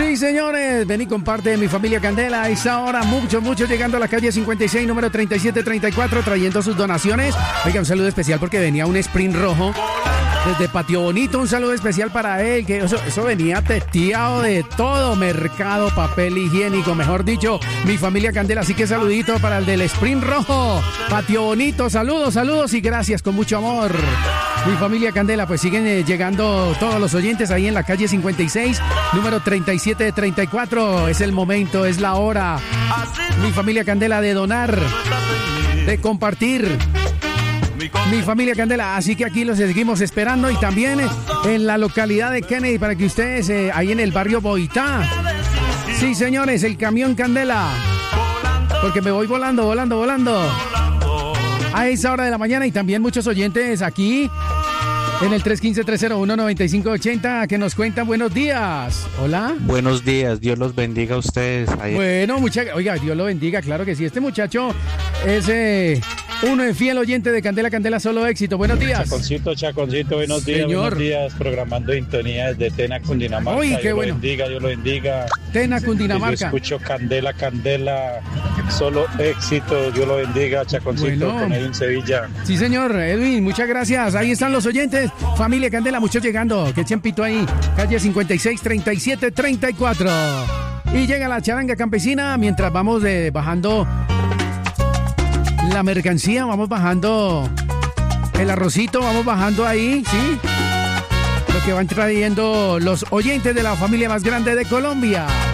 Sí, señores, ven y comparte de mi familia Candela. A esa hora, muchos llegando a la calle 56, número 3734, trayendo sus donaciones. Oiga, un saludo especial porque venía un sprint rojo desde Patio Bonito. Un saludo especial para él, que eso venía testeado de todo, mercado, papel higiénico, mejor dicho, mi familia Candela. Así que saludito para el del sprint rojo, Patio Bonito. Saludos y gracias con mucho amor. Mi familia Candela, pues siguen llegando todos los oyentes ahí en la calle 56, número 3734. Es el momento, es la hora. Mi familia Candela, de donar, de compartir. Mi familia Candela, así que aquí los seguimos esperando y también en la localidad de Kennedy para que ustedes, ahí en el barrio Boitá. Sí, señores, el camión Candela, porque me voy volando. A esa hora de la mañana y también muchos oyentes aquí en el 315-301-9580 que nos cuentan buenos días. Hola. Buenos días, Dios los bendiga a ustedes. Bueno, oiga, Dios lo bendiga, claro que sí. Este muchacho es uno fiel oyente de Candela, solo éxito. Buenos días. Chaconcito, buenos días. Señor. Buenos días, programando sintonía desde Tena, Cundinamarca. Uy, qué bueno. Dios lo bendiga. Tena, Cundinamarca. Yo escucho Candela, solo éxito. Dios lo bendiga, Chaconcito, Bueno. con Edwin Sevilla. Sí, señor, Edwin, muchas gracias. Ahí están los oyentes. Familia Candela, muchos llegando. Que tiempito ahí. Calle 56, 37, 34. Y llega la charanga campesina mientras vamos bajando la mercancía, vamos bajando el arrocito, vamos bajando ahí, ¿sí? Lo que van trayendo los oyentes de la familia más grande de Colombia.